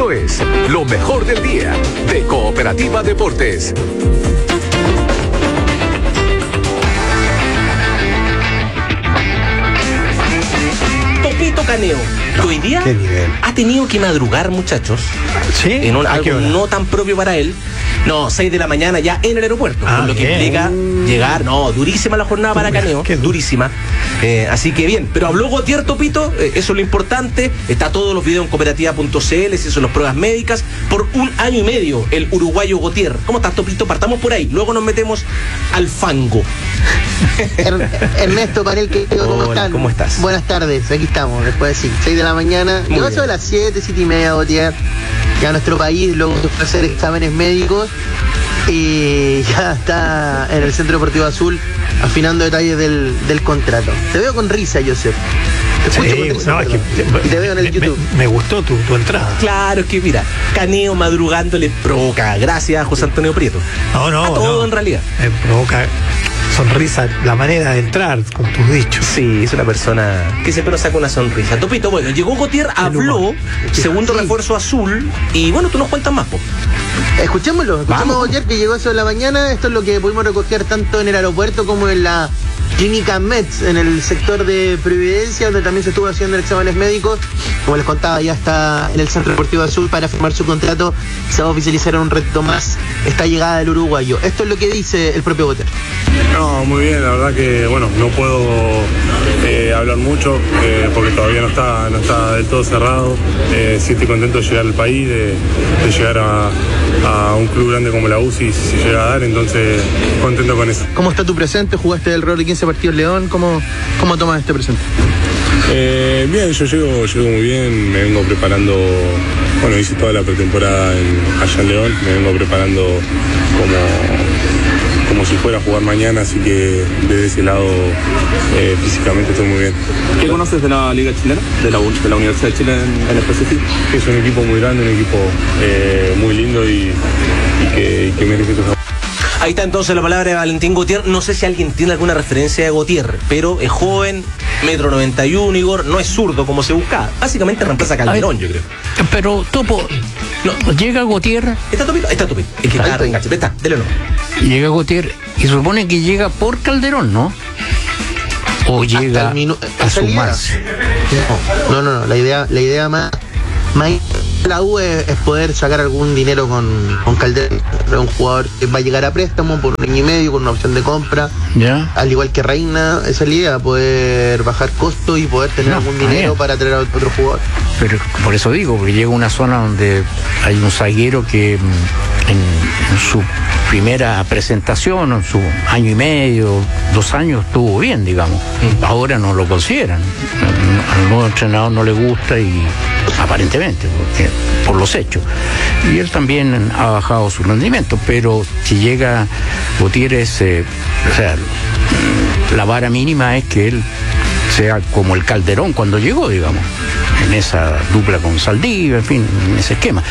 Esto es lo mejor del día de Cooperativa Deportes. Topito Caneo, que hoy día ha tenido que madrugar, muchachos. ¿Sí? En algo no tan propio para él. No, 6 de la mañana ya en el aeropuerto. Con lo que implica llegar. No, durísima la jornada para Caneo. Durísima. Así que bien. Pero habló Gautier, Topito. Eso es lo importante. Está todos los videos en cooperativa.cl. Se hizo las pruebas médicas. Por 1 año y medio, el uruguayo Gautier. ¿Cómo estás, Topito? Partamos por ahí. Luego nos metemos al fango. Ernesto Panel, ¿cómo están? ¿Cómo estás? Buenas tardes. Aquí estamos. Después de 6 de la mañana. Llegó a las 7, 7 y media, Gautier. Ya a nuestro país, luego de hacer exámenes médicos, y ya está en el Centro Deportivo Azul afinando detalles del contrato. Te veo con risa, Joseph. Te escucho con risa, y te veo en el YouTube. Me gustó tu entrada. Claro, es que mira, Caneo madrugando le provoca. Gracias, José Antonio Prieto. No. Todo en realidad. Me provoca sonrisa, la manera de entrar con tus dichos. Sí, es una persona que siempre nos saca una sonrisa. Topito, bueno, llegó Gautier, habló, segundo refuerzo azul, y bueno, tú nos cuentas más, po. Escuchémoslo a Gautier, que llegó eso de la mañana. Esto es lo que pudimos recoger tanto en el aeropuerto como en la Clínica Mets, en el sector de Providencia, donde también se estuvo haciendo exámenes médicos. Como les contaba, ya está en el Centro Deportivo Azul para firmar su contrato. Se va a oficializar un reto más esta llegada del uruguayo. Esto es lo que dice el propio Gautier. No, muy bien, la verdad que bueno, no puedo hablar mucho porque todavía no está del todo cerrado. Sí estoy contento de llegar al país, de llegar a un club grande como la UCI, si se llega a dar, entonces contento con eso. ¿Cómo está tu presente? ¿Jugaste alrededor de 15 partidos León? ¿Cómo tomas este presente? Bien, yo llego muy bien, me vengo preparando, bueno, hice toda la pretemporada allá en León, me vengo preparando como si fuera a jugar mañana, así que desde ese lado físicamente estoy muy bien. ¿Qué conoces de la Liga Chilena, de la Universidad de Chile en específico? Es un equipo muy grande, un equipo muy lindo y que merece cosas. Ahí está entonces la palabra de Valentín Gautier. No sé si alguien tiene alguna referencia de Gautier, pero es joven, 1,91 m, Igor, no es zurdo como se buscaba. Básicamente reemplaza a Calderón, yo creo. Pero, Topo, no, llega Gautier. ¿Está Topito? Está Topito. Es que está reenganche. Está, dele no. Llega Gautier y supone que llega por Calderón, ¿no? O llega a sumarse. No. La idea más la U es poder sacar algún dinero con Calderón. Un jugador que va a llegar a préstamo por 1 año y medio con una opción de compra. ¿Ya? Al igual que Reina, esa es la idea, poder bajar costos y poder tener algún dinero para traer a otro jugador. Pero por eso digo, porque llega a una zona donde hay un zaguero que en su primera presentación, en su 1 año y medio, 2 años, estuvo bien, digamos. Ahora no lo consideran. Al nuevo entrenador no le gusta, y aparentemente, por los hechos. Y él también ha bajado su rendimiento, pero si llega Gutiérrez, o sea, la vara mínima es que él sea como el Calderón cuando llegó, digamos, en esa dupla con Saldivia, en fin, en ese esquema.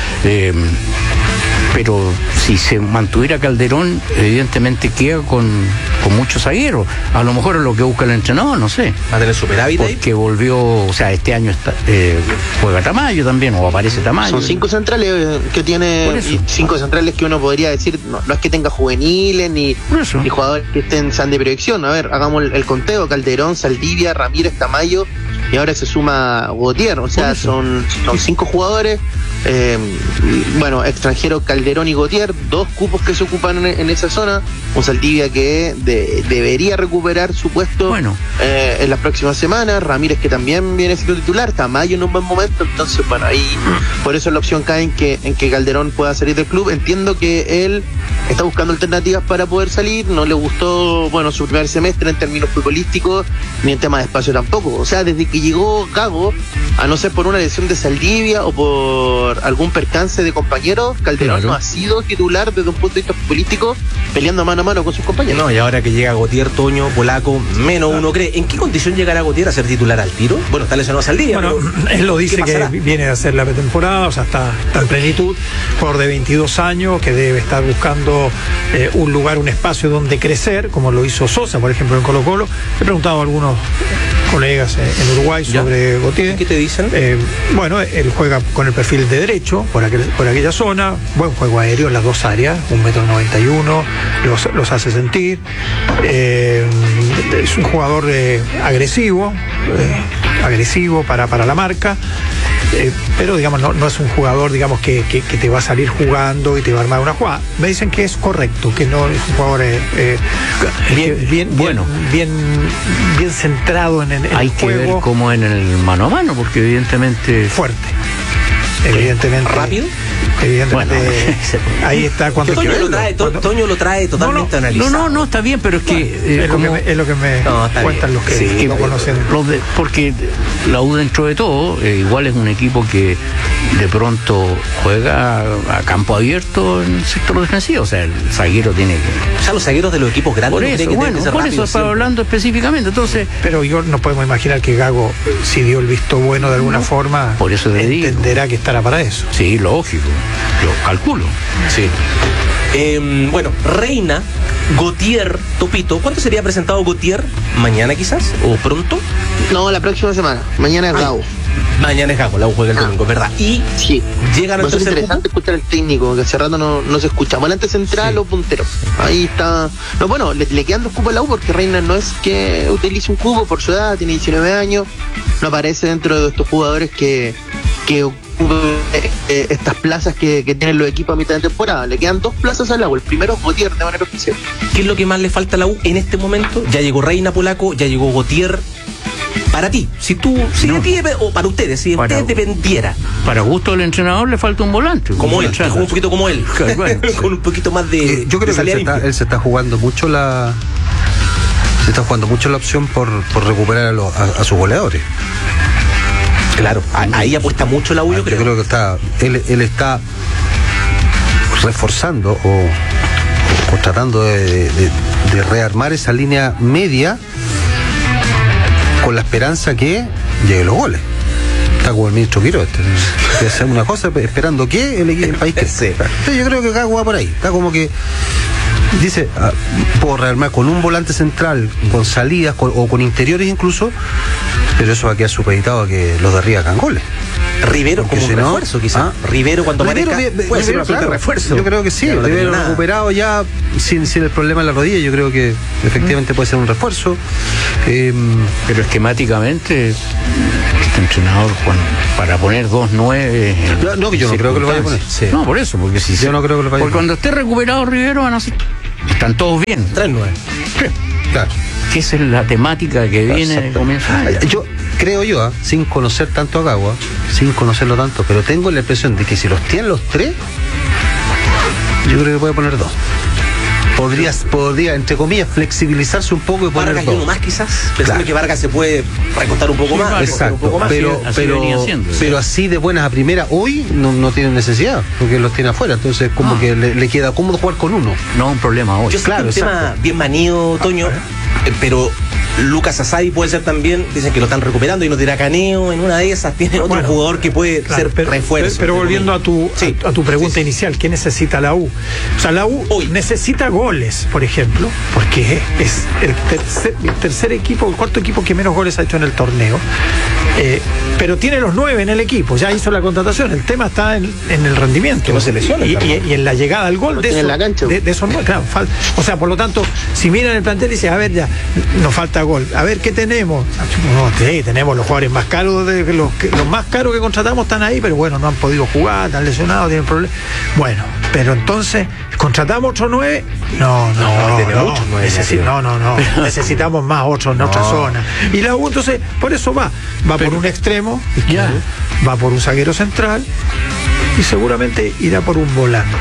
Pero si se mantuviera Calderón, evidentemente queda con muchos zagueros. A lo mejor es lo que busca el entrenador, no sé. Va a tener superávit. Porque volvió, o sea, este año juega Tamayo también, o aparece Tamayo. Son 5 centrales que tiene, 5 centrales que uno podría decir, no es que tenga juveniles ni jugadores que sean de proyección. A ver, hagamos el conteo: Calderón, Saldivia, Ramírez, Tamayo, y ahora se suma Gautier. O sea, son 5 jugadores. Bueno, extranjeros Calderón y Gautier, 2 cupos que se ocupan en esa zona. Un Saldivia que debería recuperar su puesto en las próximas semanas. Ramírez, que también viene siendo titular. Tamayo en un buen momento. Entonces, bueno, ahí por eso la opción cae en que Calderón pueda salir del club. Entiendo que él está buscando alternativas para poder salir. No le gustó, bueno, su primer semestre en términos futbolísticos, ni en tema de espacio tampoco. O sea, desde que llegó Gago, a no ser por una lesión de Saldivia o por algún percance de compañeros, Calderón no ha sido titular desde un punto de vista futbolístico, peleando mano a mano con sus compañeros. No, y ahora que llega Gautier, Toño, Polaco, menos uno cree. ¿En qué condición llegará Gautier a ser titular al tiro? Bueno, está lesionado Saldivia. Bueno, él lo dice que viene de hacer la pretemporada, o sea, está en plenitud. Jugador de 22 años que debe estar buscando un lugar, un espacio donde crecer, como lo hizo Sosa, por ejemplo, en Colo-Colo. He preguntado a algunos colegas en Uruguay Uruguay sobre Gautier. ¿Qué te dicen? Bueno, él juega con el perfil de derecho por aquella zona, buen juego aéreo en las dos áreas, 1,91 m, los hace sentir. Es un jugador agresivo para la marca. Pero digamos no es un jugador, digamos, que te va a salir jugando y te va a armar una jugada. Me dicen que es correcto, que no es un jugador bien centrado en el juego. Hay que ver cómo en el mano a mano, porque evidentemente fuerte. Evidentemente rápido. Evidentemente, bueno, ahí está cuando Toño lo trae totalmente analizado. No, está bien, pero es que es lo que me cuentan los que lo conocen. Porque la U, dentro de todo, igual es un equipo que de pronto juega a campo abierto en el sector defensivo. O sea, el zaguero tiene que... O sea, los zagueros de los equipos grandes por eso estaba hablando específicamente. Entonces, pero yo no podemos imaginar que Gago, si dio el visto bueno de alguna forma, por eso entenderá que estará para eso. Sí, lógico. Lo calculo. Sí. Bueno, Reina, Gautier, Topito. ¿Cuándo sería presentado Gautier? ¿Mañana quizás? ¿O pronto? No, la próxima semana. Mañana es Gago. Mañana es Gago, la U juega el domingo, ¿verdad? Y sí, llegan entonces. Es interesante escuchar al técnico, que hace rato no se escucha. Volante central o puntero. Ahí está. No, bueno, le quedan 2 cupos a la U, porque Reina no es que utilice un cupo por su edad, tiene 19 años. No aparece dentro de estos jugadores que estas plazas que tienen los equipos a mitad de temporada. Le quedan 2 plazas al agua. El primero es Gautier, de manera oficial. ¿Qué es lo que más le falta a la U en este momento? Ya llegó Reina, Polaco, ya llegó Gautier. Para ti, o para ustedes, si ustedes dependiera. Para gusto del entrenador le falta un volante. Como él, un poquito como él. Bueno, con un poquito más de. Yo creo que él se está jugando mucho la opción por recuperar a sus goleadores. Claro, ahí apuesta mucho la U, yo creo. Yo creo que él está reforzando o tratando de rearmar esa línea media con la esperanza que lleguen los goles. Está como el ministro Quiroz, que hace una cosa esperando que el país crezca. Entonces yo creo que Gago va por ahí. Está como que dice, puedo rearmar con un volante central, con salidas o con interiores incluso, pero eso va a quedar supeditado a que los de arriba hagan goles. Rivero como un refuerzo, quizás. Rivero cuando aparezca puede ser un refuerzo. Yo creo que sí, Rivero recuperado ya sin el problema en la rodilla, yo creo que efectivamente puede ser un refuerzo. Pero esquemáticamente este entrenador, para poner 2-9 no, yo no creo que lo vaya a poner. Sí. No, por eso, porque si yo no creo que lo vaya a poner. Porque cuando esté recuperado Rivero van a ser, están todos bien. 3-9. Sí. Claro. Que esa es la temática que viene de comienzo. Yo creo sin conocer tanto a Gago, sin conocerlo tanto, pero tengo la impresión de que si los tienen los 3, yo creo que puede poner 2. Podría, entre comillas, flexibilizarse un poco y poner Vargas 2. Uno más quizás, pensando que Vargas se puede recostar un poco más. Exacto, pero así de buenas a primeras hoy no tienen necesidad, porque los tiene afuera, entonces como que le queda cómodo jugar con uno. No es un problema hoy. Yo sé que es un tema bien manido, Toño, pero Lucas Asadi puede ser también, dicen que lo están recuperando y nos dirá Caneo, en una de esas tiene otro jugador que puede ser refuerzo. Pero volviendo a tu pregunta inicial, ¿qué necesita la U? O sea, la U hoy necesita goles, por ejemplo, porque es el tercer equipo, el cuarto equipo que menos goles ha hecho en el torneo, pero tiene los 9 en el equipo, ya hizo la contratación, el tema está en el rendimiento. Que no se lesiona. Y en la llegada al gol de esos 9, claro, o sea, por lo tanto, si miran el plantel y dicen, a ver, ya, nos falta gol. A ver, ¿qué tenemos? No, sí, tenemos los jugadores más caros, los más caros que contratamos están ahí, pero bueno, no han podido jugar, están lesionados, tienen problemas. Bueno, pero entonces, ¿contratamos otro 9? No. Necesitamos más otros en otra zona. Y la U, entonces, por eso va por un extremo, va por un zaguero central y seguramente irá por un volante.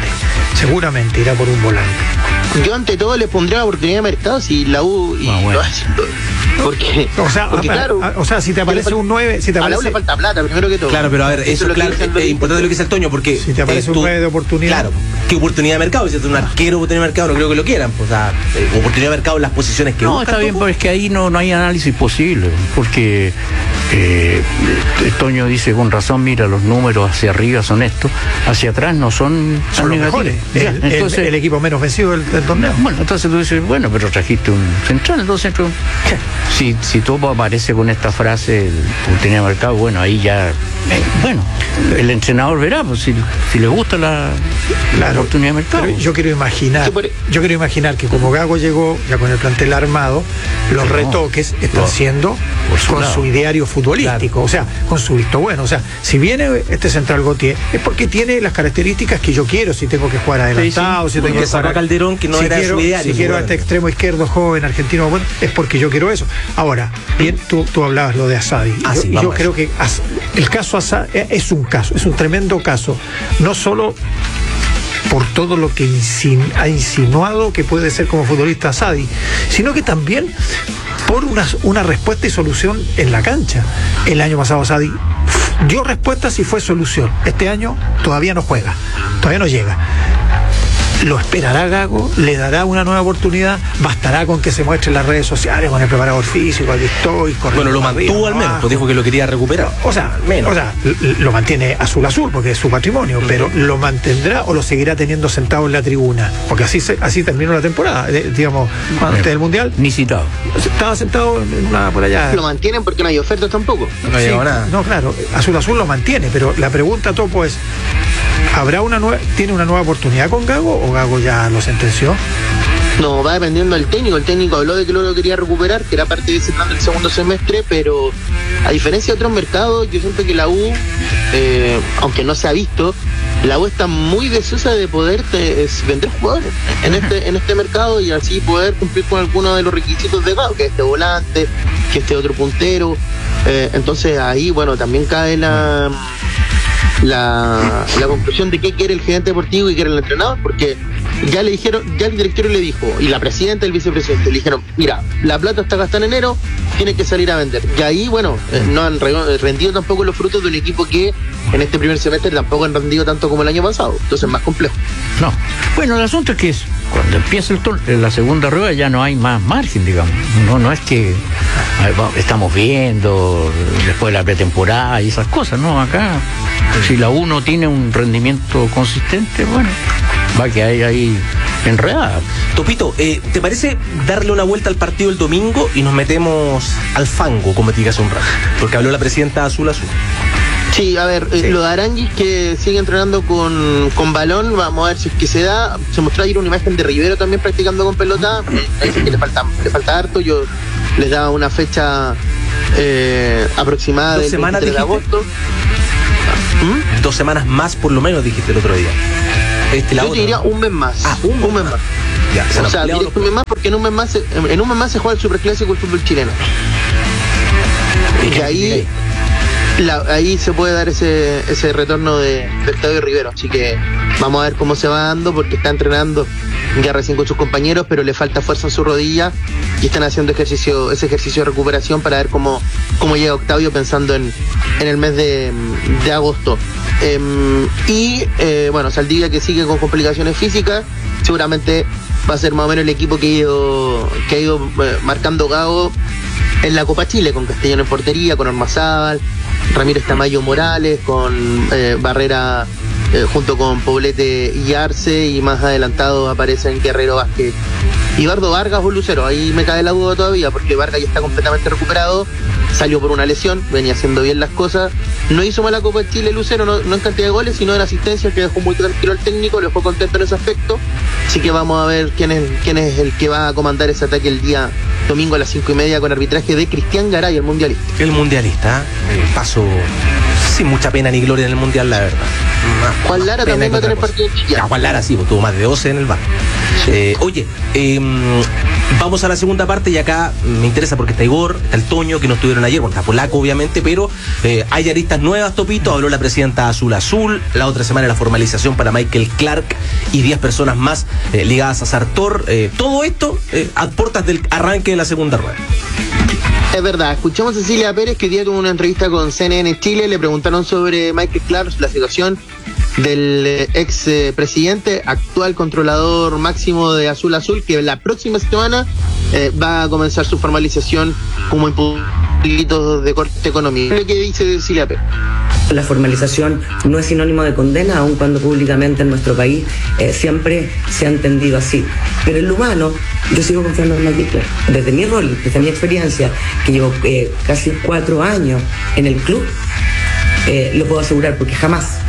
Yo ante todo le pondría la oportunidad de mercado si la U lo hace. Porque si te aparece un 9, a la U le falta plata, primero que todo. Claro, pero a ver, eso es importante lo que dice el Toño, porque si te aparece un 9 de oportunidad. Claro, ¿qué oportunidad de mercado? Si es un arquero oportunidad de mercado, no creo que lo quieran. O sea, oportunidad de mercado en las posiciones que buscan. No, está bien, pero es que ahí no hay análisis posible, porque Toño dice con razón, mira, los números hacia arriba son estos, hacia atrás no son los mejores. Entonces, el equipo menos vencido del torneo. Bueno, entonces tú dices, pero trajiste un central, entonces Si Topo aparece con esta frase, el oportunidad de mercado, bueno, ahí ya, el entrenador verá, pues si le gusta la oportunidad de mercado. Pero yo quiero imaginar que como Gago llegó ya con el plantel armado, los retoques están siendo con su ideario futbolístico, claro. O sea, con su visto bueno. O sea, si viene este central Gautier, es porque tiene las características que yo quiero, si tengo que jugar adelantado, si tengo que jugar a Calderón, que no era su ideario. Si quiero a este extremo izquierdo joven, argentino, bueno, es porque yo quiero eso. Ahora, bien, tú hablabas lo de Asadi. Yo creo que el caso Asadi es un tremendo caso, no solo por todo lo que ha insinuado que puede ser como futbolista Asadi, sino que también por una respuesta y solución en la cancha. El año pasado Asadi dio respuestas y fue solución. Este año todavía no juega, todavía no llega. Lo esperará Gago, le dará una nueva oportunidad, bastará con que se muestre en las redes sociales con el preparador físico, aquí estoy, bueno, lo mantuvo al menos, pues dijo que lo quería recuperar. O sea, lo mantiene azul porque es su patrimonio, pero lo mantendrá o lo seguirá teniendo sentado en la tribuna, porque así terminó la temporada, digamos, antes del Mundial. Ni citado. Estaba sentado en una por allá. Lo mantienen porque no hay ofertas tampoco. No llegó nada. No, claro, azul lo mantiene, pero la pregunta, Topo, es: ¿tiene una nueva oportunidad con Gago o Gago ya lo sentenció? No, va dependiendo del técnico. El técnico habló de que lo quería recuperar, que era parte de ese plan del segundo semestre, pero a diferencia de otros mercados, yo siento que la U, aunque no se ha visto, la U está muy deseosa de poder vender jugadores en este mercado y así poder cumplir con algunos de los requisitos de Gago, que este volante, que este otro puntero. Entonces ahí, bueno, también cae la conclusión de qué quiere el gerente deportivo y qué quiere el entrenador, porque ya el directorio le dijo, y la presidenta y el vicepresidente le dijeron: mira, la plata está gastada en enero, tiene que salir a vender. Y ahí, bueno, no han rendido tampoco los frutos de un equipo que en este primer semestre tampoco han rendido tanto como el año pasado, entonces es más complejo. No, bueno, el asunto es que cuando empieza la segunda rueda ya no hay más margen, digamos. No es que estamos viendo después de la pretemporada y esas cosas, no, acá si la U no tiene un rendimiento consistente, bueno, va a quedar ahí enredada. Topito, ¿te parece darle una vuelta al partido el domingo y nos metemos al fango, como te digas un rato? Porque habló la presidenta Azul. Sí, a ver, lo de Aranguis, que sigue entrenando con balón, vamos a ver si es que se da. Se mostró ayer una imagen de Rivero también practicando con pelota. Dicen que le falta harto. Yo les daba una fecha aproximada del 23 de agosto. 2 semanas más por lo menos, dijiste el otro día. Yo te diría un mes más. Un mes más. Ya, o sea, directo un mes más, porque en un mes más se juega el Superclásico del fútbol chileno. Y ahí se puede dar ese retorno del Estadio Rivero. Así que vamos a ver cómo se va dando, porque está entrenando ya recién con sus compañeros, pero le falta fuerza en su rodilla y están haciendo ese ejercicio de recuperación para ver cómo llega Octavio, pensando en el mes de agosto. Bueno, Saldivia, que sigue con complicaciones físicas, seguramente va a ser más o menos el equipo que ha ido marcando Gago en la Copa Chile, con Castellano en portería, con Ormazábal, Ramírez Tamayo Morales, con Barrera junto con Poblete y Arce, y más adelantado aparecen Guerrero Vázquez y Bardo Vargas o Lucero. Ahí me cae la duda todavía, porque Vargas ya está completamente recuperado, salió por una lesión, venía haciendo bien las cosas, no hizo mala Copa de Chile Lucero, no en cantidad de goles, sino en asistencia, que dejó muy tranquilo al técnico, le fue contento en ese aspecto. Así que vamos a ver quién es el que va a comandar ese ataque el día domingo a las 5:30, con arbitraje de Cristian Garay, el mundialista. El mundialista, paso sin mucha pena ni gloria en el mundial, la verdad. Juan Lara también va a tener partido en Chile. Juan Lara sí, tuvo más de 12 en el bar. Sí. Oye, vamos a la segunda parte, y acá me interesa porque está Igor, está el Toño, que no estuvieron ayer, bueno, está Polaco obviamente, pero hay aristas nuevas, Topito. Habló la presidenta Azul, la otra semana la formalización para Michael Clark y 10 personas más ligadas a Sartor. Todo esto a puertas del arranque de la segunda rueda. Es verdad, escuchamos a Cecilia Pérez, que hoy día tuvo una entrevista con CNN Chile. Le preguntaron sobre Michael Clark, la situación del ex presidente, actual controlador máximo de Azul, que la próxima semana va a comenzar su formalización como imputado de corte económico. ¿Qué dice Cecilia Pérez? La formalización no es sinónimo de condena, aun cuando públicamente en nuestro país siempre se ha entendido así. Pero en lo humano, yo sigo confiando en Matías. Desde mi rol, desde mi experiencia, que llevo casi 4 años en el club, lo puedo asegurar, porque jamás,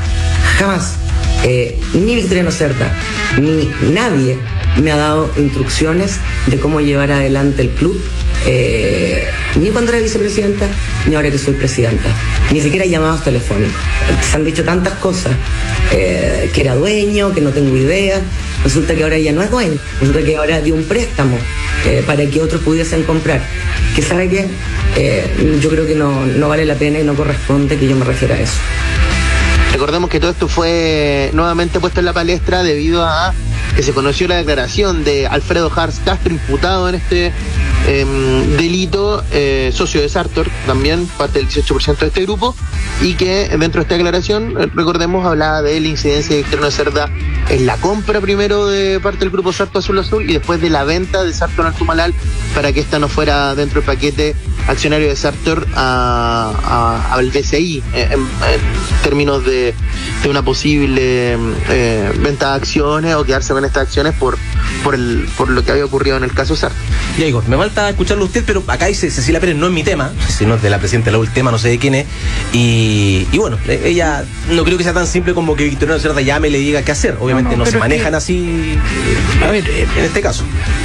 ni Victoriano Cerda, ni nadie me ha dado instrucciones de cómo llevar adelante el club, ni cuando era vicepresidenta, ni ahora que soy presidenta. Ni siquiera llamados telefónicos. Se han dicho tantas cosas, que era dueño, que no tengo idea. Resulta que ahora ya no es dueño, resulta que ahora dio un préstamo para que otros pudiesen comprar. Que sabe que yo creo que no vale la pena y no corresponde que yo me refiera a eso. Recordemos que todo esto fue nuevamente puesto en la palestra debido a que se conoció la declaración de Alfredo Hartz Castro, imputado en este delito, socio de Sartor, también parte del 18% de este grupo, y que dentro de esta declaración, recordemos, hablaba de la incidencia de Victoriano Cerda en la compra primero de parte del grupo Sartor Azul Azul y después de la venta de Sartor al Tumalal para que esta no fuera dentro del paquete accionario de Sartor al BCI en términos de una posible venta de acciones o quedarse con estas acciones por lo que había ocurrido en el caso Sartor. Ya, Igor, me falta escucharlo usted, pero acá dice Cecilia Pérez, no es mi tema, sino de la presidenta de la última, no sé de quién es, y bueno, ella no creo que sea tan simple como que Victoriano Cerda llame y le diga qué hacer. Obviamente no se manejan así a ver, en este caso.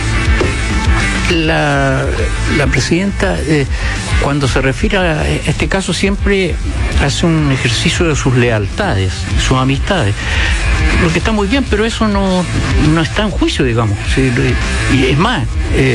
La presidenta, cuando se refiere a este caso, siempre hace un ejercicio de sus lealtades, sus amistades, lo que está muy bien, pero eso no está en juicio, digamos. Y es más,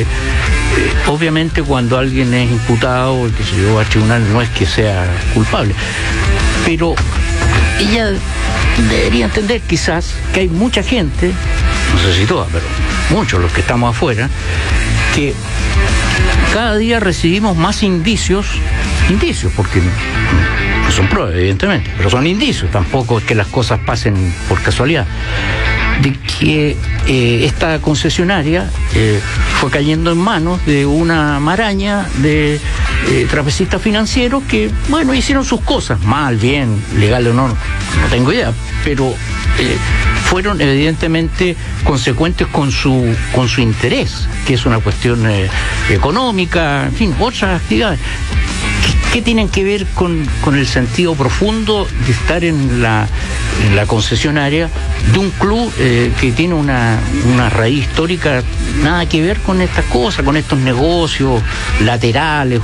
obviamente cuando alguien es imputado y que se llevó al tribunal, no es que sea culpable, pero ella debería entender quizás que hay mucha gente, no sé si toda, pero muchos los que estamos afuera, que cada día recibimos más indicios, porque no son pruebas, evidentemente, pero son indicios, tampoco es que las cosas pasen por casualidad, de que esta concesionaria fue cayendo en manos de una maraña de trapecistas financieros que, bueno, hicieron sus cosas, mal, bien, legal o no tengo idea, pero fueron evidentemente consecuentes con su interés, que es una cuestión económica, en fin, otras actividades. ¿Qué tienen que ver con el sentido profundo de estar en la concesionaria de un club que tiene una raíz histórica, nada que ver con estas cosas, con estos negocios laterales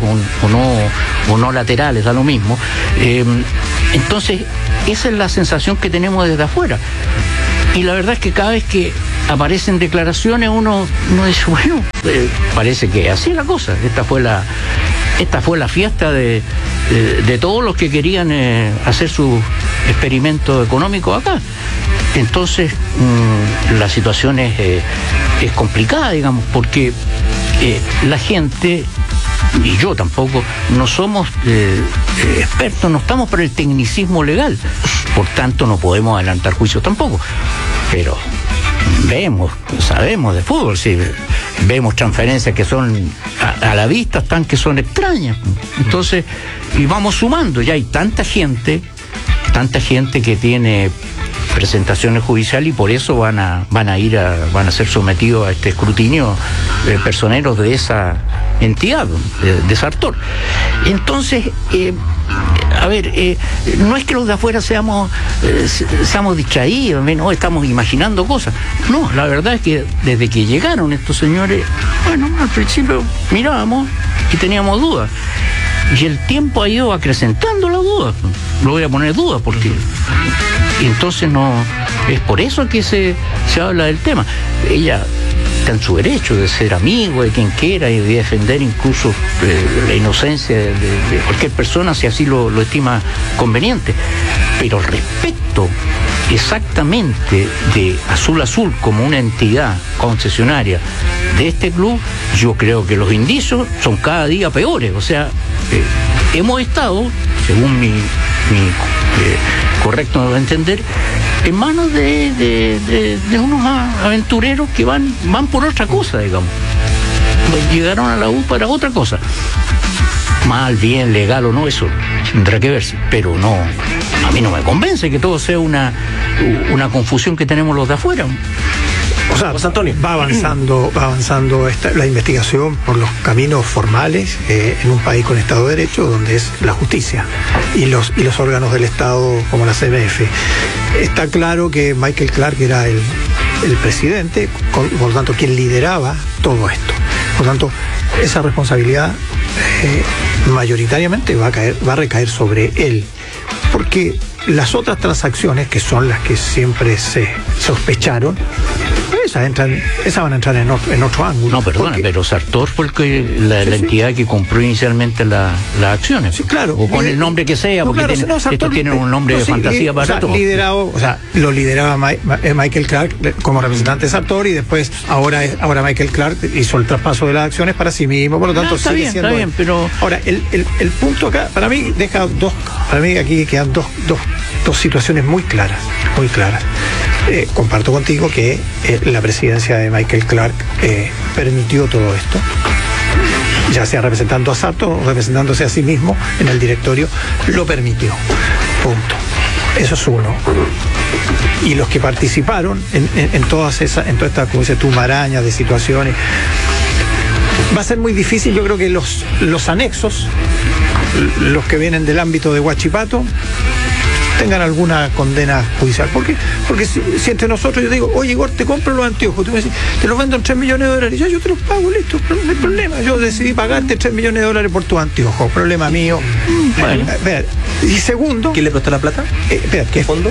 o no laterales, da lo mismo? Entonces, esa es la sensación que tenemos desde afuera. Y la verdad es que cada vez que aparecen declaraciones uno dice, bueno, parece que así es la cosa. Esta fue la fiesta de todos los que querían hacer su experimento económico acá. Entonces, la situación es complicada, digamos, porque la gente, y yo tampoco, no somos expertos, no estamos para el tecnicismo legal, por tanto no podemos adelantar juicios tampoco, pero sabemos de fútbol, sí, vemos transferencias que son a la vista, están que son extrañas, entonces, y vamos sumando, ya hay tanta gente que tiene presentaciones judiciales y por eso van a ser sometidos a este escrutinio personeros de esa entidad, de Sartor. Entonces, no es que los de afuera seamos distraídos, no estamos imaginando cosas. No, la verdad es que desde que llegaron estos señores, bueno, al principio mirábamos y teníamos dudas. Y el tiempo ha ido acrecentando la duda. Lo voy a poner duda porque entonces no es por eso que se habla del tema. Ella está en su derecho de ser amigo de quien quiera y de defender incluso la inocencia de cualquier persona si así lo estima conveniente. Pero respecto exactamente de Azul Azul como una entidad concesionaria de este club, yo creo que los indicios son cada día peores. O sea, hemos estado, según mi correcto entender, en manos de unos aventureros que van por otra cosa, digamos. Llegaron a la U para otra cosa. Mal, bien, legal o no, eso tendrá que verse, pero no a mí no me convence que todo sea una confusión que tenemos los de afuera. O sea, José Antonio, va avanzando la investigación por los caminos formales en un país con Estado de Derecho, donde es la justicia y los órganos del Estado como la CMF. Está claro que Michael Clark era el presidente, por lo tanto, quien lideraba todo esto. Por lo tanto, esa responsabilidad mayoritariamente va a recaer sobre él. Porque las otras transacciones, que son las que siempre se sospecharon, esas van a entrar en otro ángulo. No, perdona, pero Sartor fue la entidad que compró inicialmente las acciones. Sí, claro. O con el nombre que sea, porque estos tienen un nombre de fantasía para todo. Lo lideraba Michael Clark como representante de Sartor, y después ahora Michael Clark hizo el traspaso de las acciones para sí mismo, por lo tanto está bien, pero ahora el punto acá, para mí aquí quedan dos situaciones muy claras. Comparto contigo que la presidencia de Michael Clark permitió todo esto, ya sea representando a Sartor o representándose a sí mismo en el directorio, lo permitió. Punto. Eso es uno. Y los que participaron en toda esta, como dices tú, maraña de situaciones, va a ser muy difícil. Yo creo que los anexos, los que vienen del ámbito de Huachipato, tengan alguna condena judicial. Porque si entre nosotros yo digo, oye, Igor, te compro los anteojos, tú me decís, te los vendo en $3 millones, ya yo te los pago, listo, no hay problema. Yo decidí pagarte $3 millones por tus anteojos, problema mío. Bueno. Y segundo, ¿quién le prestó la plata? ¿Qué fondo?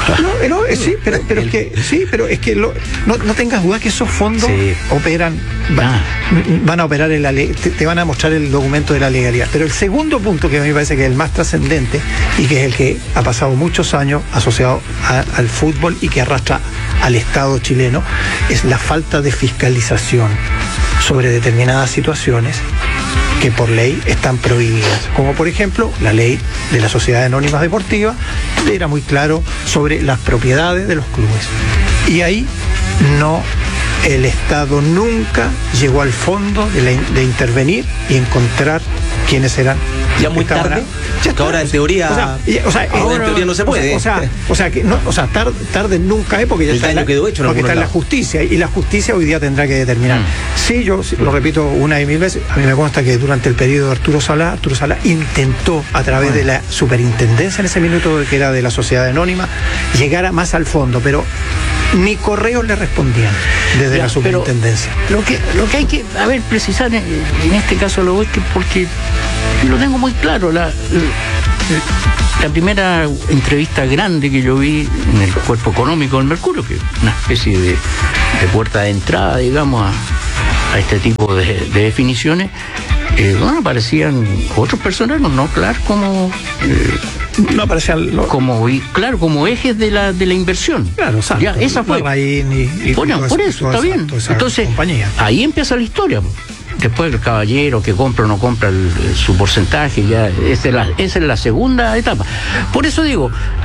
Pero es que no tengas duda que esos fondos operan, van a operar en la ley, te van a mostrar el documento de la legalidad. Pero el segundo punto, que a mí me parece que es el más trascendente y que es el que ha pasado muchos años asociado al fútbol y que arrastra al Estado chileno, es la falta de fiscalización sobre determinadas situaciones que por ley están prohibidas, como por ejemplo la ley de las sociedades anónimas deportivas era muy claro sobre las propiedades de los clubes, y ahí el Estado nunca llegó al fondo de intervenir y encontrar quiénes eran. Ya muy tarde, que ahora en teoría no se puede. Tarde nunca es, porque ya el daño quedó hecho, porque está en la justicia, y la justicia hoy día tendrá que determinar. Sí, yo lo repito una y mil veces, a mí me consta que durante el periodo de Arturo Salá intentó, a través de la superintendencia en ese minuto, que era de la sociedad anónima, llegar más al fondo, pero ni correos le respondían desde la superintendencia. Lo que hay que precisar en este caso lo es que, porque lo tengo muy claro, la primera entrevista grande que yo vi en el cuerpo económico del Mercurio, que es una especie de puerta de entrada, digamos, a este tipo de definiciones, aparecían otros personajes, no Clark como no aparecían como ejes de la inversión. Claro, Santos, ya, esa fue. Por eso está bien. Entonces, ahí empieza la historia. Después el caballero que compra o no compra su porcentaje, ya esa es la segunda etapa. Por eso digo,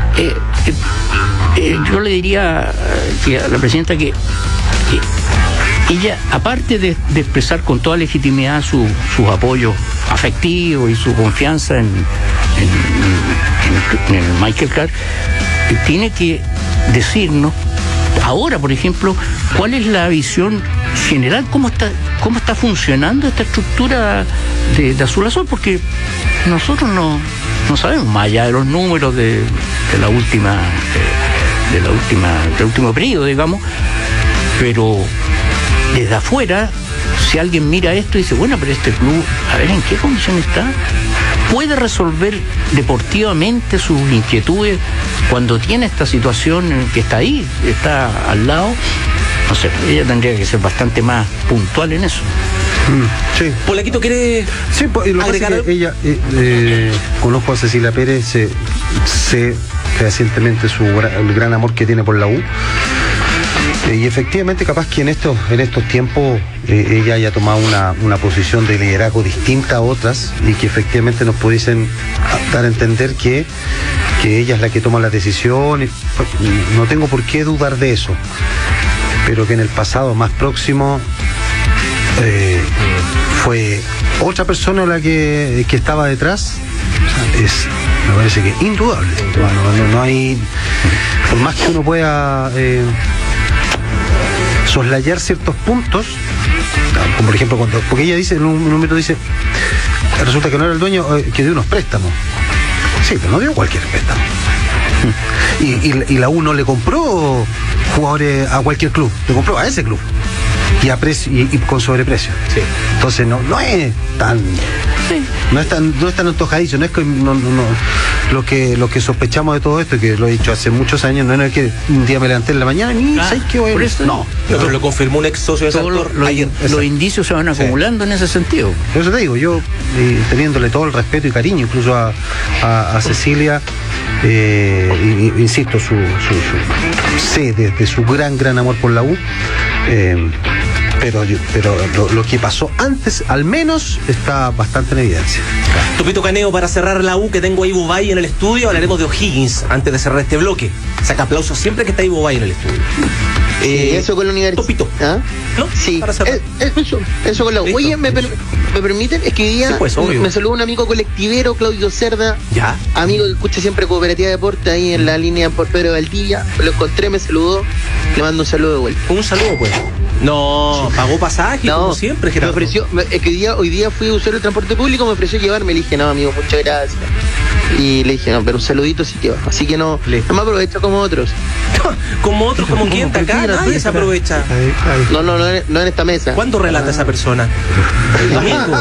yo le diría a la presidenta que ella, aparte de expresar con toda legitimidad sus apoyos afectivos y su confianza en Michael Clark, tiene que decirnos ahora, por ejemplo, cuál es la visión general, cómo está funcionando esta estructura de Azul Azul, porque nosotros no sabemos, más allá de los números del último periodo, digamos, pero desde afuera, si alguien mira esto y dice, bueno, pero este club, a ver en qué condición está, puede resolver deportivamente sus inquietudes cuando tiene esta situación que está ahí, está al lado. No sé, ella tendría que ser bastante más puntual en eso. Sí. Polaquito, ¿quiere agregar algo? Ella, conozco a Cecilia Pérez, sé fehacientemente el gran amor que tiene por la U. Y efectivamente, capaz que en estos tiempos ella haya tomado una posición de liderazgo distinta a otras, y que efectivamente nos pudiesen dar a entender que ella es la que toma las decisiones. No tengo por qué dudar de eso, pero que en el pasado más próximo fue otra persona la que estaba detrás, Me parece que indudable. No hay, por más que uno pueda soslayar ciertos puntos, como por ejemplo porque ella dice, en un momento dice, resulta que no era el dueño, que dio unos préstamos. Sí, pero no dio cualquier préstamo. Y la U no le compró jugadores a cualquier club, le compró a ese club. Y a precio, y con sobreprecio. Sí. Entonces no es tan. Sí. No es tan antojadizo, no es que lo que sospechamos de todo esto, que lo he dicho hace muchos años, no es que un día me levanté en la mañana y ¿sabes qué voy a ir? No. Pero lo confirmó un ex socio de Saltor ayer. Los indicios se van acumulando en ese sentido. Por eso te digo, yo teniéndole todo el respeto y cariño, incluso a Cecilia, insisto, sé de su gran amor por la U. Pero lo que pasó antes, al menos, está bastante en evidencia. Tupito Caneo, para cerrar la U, que tengo a Ivo Bay en el estudio, hablaremos de O'Higgins antes de cerrar este bloque. Saca aplausos siempre que está Ivo Bay en el estudio. Eso con la universidad. Topito. ¿Ah? ¿No? Sí. Para cerrar. Eso con la U. Oye, ¿me permiten? Es que hoy día me saludó un amigo colectivero, Claudio Cerda. Ya. Amigo que escucha siempre Cooperativa Deporte ahí en la línea por Pedro Valdivia. Lo encontré, me saludó. Le mando un saludo de vuelta. Un saludo, pues. No, pagó pasaje, como siempre, Gerardo. Me ofreció, es que hoy día fui a usar el transporte público, me ofreció llevarme, le dije, no, amigo, muchas gracias. Y le dije, no, pero un saludito sí que va. Así que no me aprovecho como otros. Como otros, como quien está acá, nadie se aprovecha. No en esta mesa. ¿Cuándo relata esa persona? El domingo.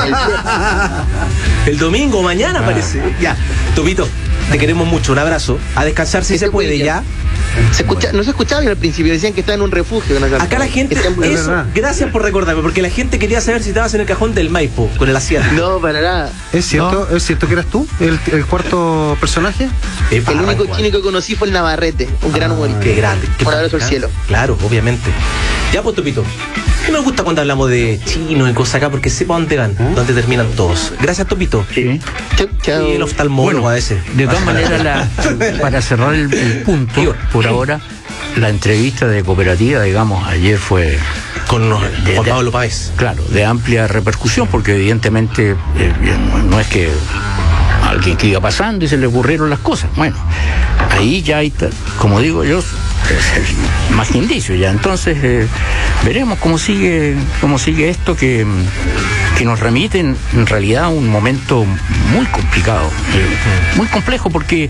El domingo, mañana parece. Ya, Tupito, te queremos mucho, un abrazo. A descansar si se puede ya. No se escuchaba bien al principio, decían que estaba en un refugio. Acá la gente, gracias por recordarme, porque la gente quería saber si estabas en el cajón del Maipo, con el asiático. No, para nada. ¿Es cierto que eras tú, el cuarto personaje? El único chino que conocí fue el Navarrete, un gran humorista. Qué grande. Un abrazo al cielo. Claro, obviamente. Ya, pues, Tupito. A mí me gusta cuando hablamos de chino y cosas acá, porque sepa dónde van, dónde terminan todos. Gracias, Tupito. Sí. Chao. Y el oftalmólogo a ese. De todas maneras, para cerrar el punto, por ahora, la entrevista de Cooperativa, digamos, ayer fue con Juan Pablo Páez. Claro, de amplia repercusión, porque evidentemente no es que alguien que iba pasando y se le ocurrieron las cosas. Bueno, ahí ya hay, como digo yo, más que indicio ya. Entonces veremos cómo sigue esto que nos remite en realidad a un momento muy complicado, muy complejo, porque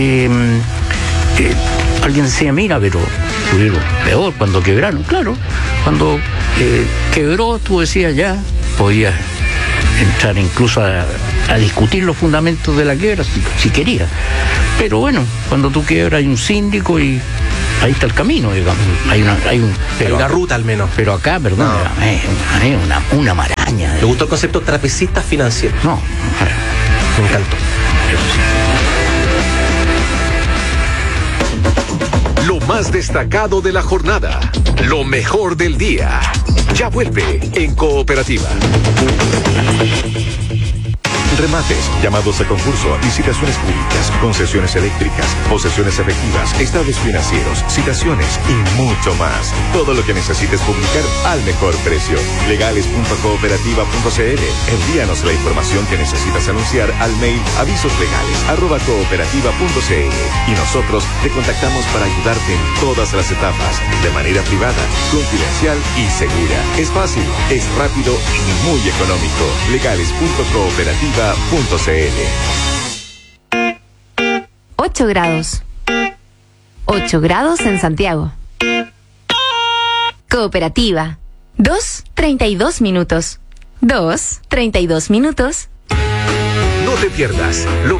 alguien decía, mira, pero tuvieron peor cuando quebraron. Claro, cuando quebró, tú decías, ya podías entrar incluso a discutir los fundamentos de la quiebra si querías. Pero bueno, cuando tú quiebras hay un síndico y ahí está el camino, digamos. Hay una ruta al menos. Pero acá, perdón, es una maraña. ¿Le gustó el concepto trapecista financiero? No. Me encantó. Lo más destacado de la jornada, lo mejor del día. Ya vuelve en Cooperativa. Remates, llamados a concurso, licitaciones públicas, concesiones eléctricas, posesiones efectivas, estados financieros, citaciones y mucho más. Todo lo que necesites publicar al mejor precio. Legales.cooperativa.cl. Envíanos la información que necesitas anunciar al mail avisoslegales@cooperativa.cl y nosotros te contactamos para ayudarte en todas las etapas, de manera privada, confidencial y segura. Es fácil, es rápido y muy económico. Legales.cooperativa.cl. 8 grados. 8 grados en Santiago. Cooperativa. 2:32 minutos. 2:32 minutos. No te pierdas lo